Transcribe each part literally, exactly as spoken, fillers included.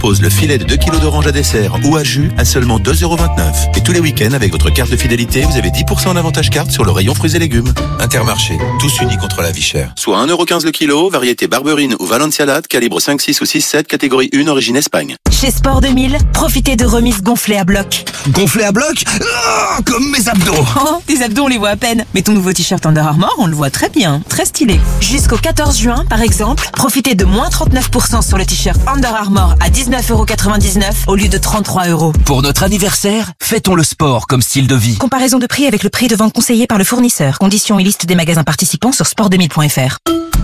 Pose le filet de deux kilos d'orange à dessert ou à jus à seulement deux euros vingt-neuf. Et tous les week-ends, avec votre carte de fidélité, vous avez dix pour cent d'avantage carte sur le rayon fruits et légumes. Intermarché, tous unis contre la vie chère. Soit un euro quinze le kilo, variété Barberine ou Valenciennes, calibre cinq six ou six sept, catégorie un, origine Espagne. Chez Sport deux mille, profitez de remises gonflées à bloc. Gonflé à bloc oh, comme mes abdos. Oh, tes abdos on les voit à peine. Mais ton nouveau t-shirt Under Armour, on le voit très bien. Très stylé. Jusqu'au quatorze juin, par exemple, profitez de moins trente-neuf pour cent sur le t-shirt Under Armour à dix-neuf euros quatre-vingt-dix-neuf au lieu de trente-trois euros. Pour notre anniversaire, fêtons le sport comme style de vie. Comparaison de prix avec le prix de vente conseillé par le fournisseur. Conditions et liste des magasins participants sur sport deux mille point f r.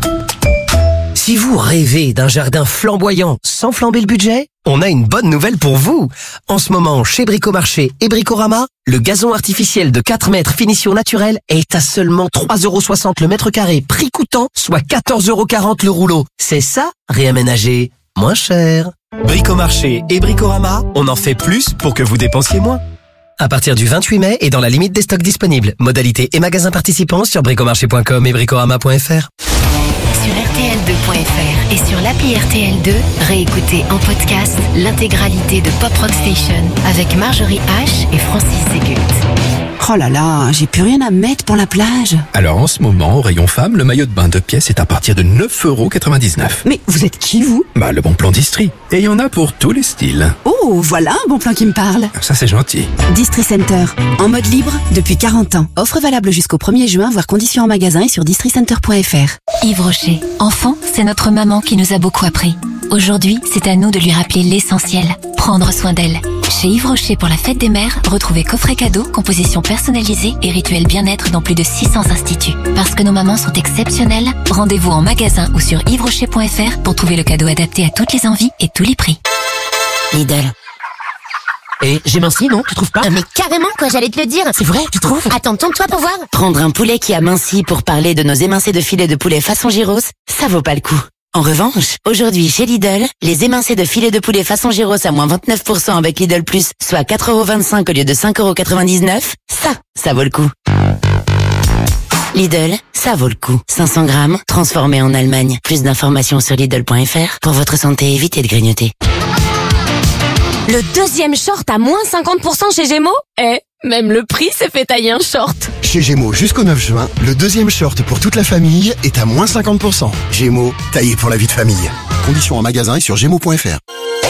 Si vous rêvez d'un jardin flamboyant sans flamber le budget, on a une bonne nouvelle pour vous. En ce moment, chez Bricomarché et Bricorama, le gazon artificiel de quatre mètres finition naturelle est à seulement trois euros soixante le mètre carré, prix coûtant, soit quatorze euros quarante le rouleau. C'est ça, réaménager moins cher. Bricomarché et Bricorama, on en fait plus pour que vous dépensiez moins. À partir du vingt-huit mai et dans la limite des stocks disponibles. Modalités et magasins participants sur bricomarché point com et bricorama point f r. Sur R T L deux point f r et sur l'appli R T L deux, réécoutez en podcast l'intégralité de Pop Rock Station avec Marjorie H et Francis Ségut. Oh là là, j'ai plus rien à mettre pour la plage. Alors en ce moment, au rayon femme, le maillot de bain deux pièces est à partir de neuf euros quatre-vingt-dix-neuf. Mais vous êtes qui, vous? Bah, le bon plan d'Istrie. Et il y en a pour tous les styles. Oh, voilà un bon plan qui me parle. Ça, c'est gentil. Distri Center, en mode libre depuis quarante ans. Offre valable jusqu'au premier juin, voire conditions en magasin et sur distri center point f r. Yves Rocher. Enfant, c'est notre maman qui nous a beaucoup appris. Aujourd'hui, c'est à nous de lui rappeler l'essentiel. Prendre soin d'elle. Chez Yves Rocher pour la fête des mères, retrouvez coffret cadeau, composition personnalisée et rituel bien-être dans plus de six cents instituts. Parce que nos mamans sont exceptionnelles, rendez-vous en magasin ou sur yves rocher point f r pour trouver le cadeau adapté à toutes les envies et tous les prix. Lidl. Et j'ai minci, non? Tu trouves pas? Ah mais carrément quoi, j'allais te le dire. C'est vrai, tu trouves? Attends, tourne-toi pour voir. Prendre un poulet qui a minci pour parler de nos émincés de filet de poulet façon gyros, ça vaut pas le coup. En revanche, aujourd'hui chez Lidl, les émincés de filet de poulet façon gyros à moins vingt-neuf pour cent avec Lidl Plus, soit quatre euros vingt-cinq au lieu de cinq euros quatre-vingt-dix-neuf, ça, ça vaut le coup. Lidl, ça vaut le coup. cinq cents grammes, transformé en Allemagne. Plus d'informations sur Lidl point f r. Pour votre santé, évitez de grignoter. Le deuxième short à moins cinquante pour cent chez Gémeaux? Eh, même le prix s'est fait tailler un short. Chez Gémeaux, jusqu'au neuf juin, le deuxième short pour toute la famille est à moins cinquante pour cent. Gémeaux, taillé pour la vie de famille. Conditions en magasin et sur gémeaux point f r.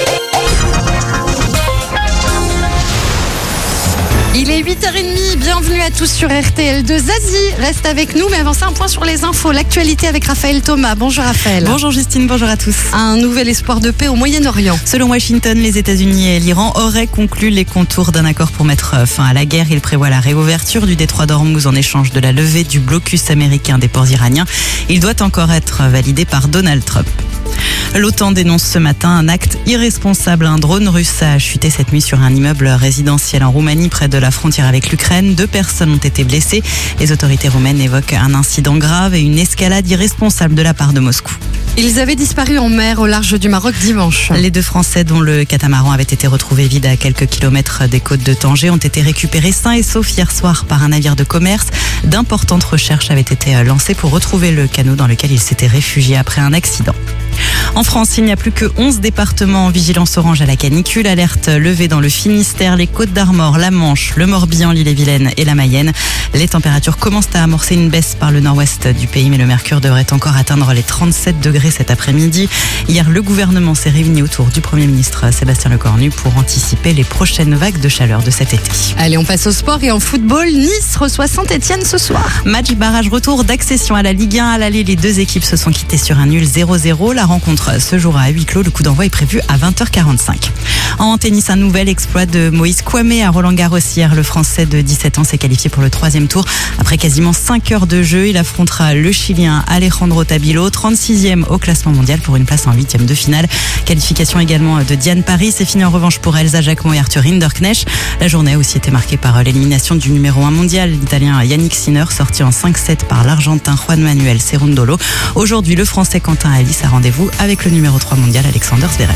Il est huit heures trente, bienvenue à tous sur R T L deux. Zazie reste avec nous, mais avant ça, un point sur les infos. L'actualité avec Raphaël Thomas. Bonjour Raphaël. Bonjour Justine, bonjour à tous. Un nouvel espoir de paix au Moyen-Orient. Selon Washington, les États-Unis et l'Iran auraient conclu les contours d'un accord pour mettre fin à la guerre. Il prévoit la réouverture du détroit d'Ormuz en échange de la levée du blocus américain des ports iraniens. Il doit encore être validé par Donald Trump. L'OTAN dénonce ce matin un acte irresponsable. Un drone russe a chuté cette nuit sur un immeuble résidentiel en Roumanie près de la frontière avec l'Ukraine. Deux personnes ont été blessées. Les autorités roumaines évoquent un incident grave et une escalade irresponsable de la part de Moscou. Ils avaient disparu en mer au large du Maroc dimanche. Les deux Français dont le catamaran avait été retrouvé vide à quelques kilomètres des côtes de Tanger ont été récupérés sains et saufs hier soir par un navire de commerce. D'importantes recherches avaient été lancées pour retrouver le canot dans lequel ils s'étaient réfugiés après un accident. En France, il n'y a plus que onze départements en vigilance orange à la canicule. Alerte levée dans le Finistère, les Côtes-d'Armor, la Manche, le Morbihan, l'Ille-et-Vilaine et la Mayenne. Les températures commencent à amorcer une baisse par le nord-ouest du pays, mais le mercure devrait encore atteindre les trente-sept degrés cet après-midi. Hier, le gouvernement s'est réuni autour du Premier ministre Sébastien Lecornu pour anticiper les prochaines vagues de chaleur de cet été. Allez, on passe au sport et en football. Nice reçoit Saint-Etienne ce soir. Match barrage retour d'accession à la Ligue un. À l'aller, les deux équipes se sont quittées sur un nul zéro zéro. La rencontre se jouera à huis clos. Le coup d'envoi est prévu à vingt heures quarante-cinq. En tennis, un nouvel exploit de Moïse Kouame à Roland-Garros hier. Le Français de dix-sept ans s'est qualifié pour le troisième tour. Après quasiment cinq heures de jeu, il affrontera le Chilien Alejandro Tabilo, trente-sixième au classement mondial pour une place en huitième de finale. Qualification également de Diane Paris. C'est fini en revanche pour Elsa Jacquemot et Arthur Hinderknecht. La journée a aussi été marquée par l'élimination du numéro un mondial, l'Italien Yannick Sinner, sorti en cinq sept par l'Argentin Juan Manuel Cerundolo. Aujourd'hui, le Français Quentin Halys a rendez-vous avec le numéro trois mondial Alexander Zverev.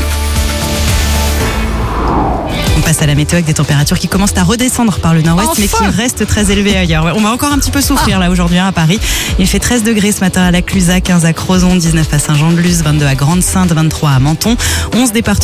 On passe à la météo avec des températures qui commencent à redescendre par le nord-ouest, enfin, mais qui restent très élevées ailleurs. On va encore un petit peu souffrir ah. là aujourd'hui hein, à Paris. Il fait treize degrés ce matin à la Clusaz, quinze à Crozon, dix-neuf à Saint-Jean-de-Luz, vingt-deux à Grande-Synthe, vingt-trois à Menton, onze départements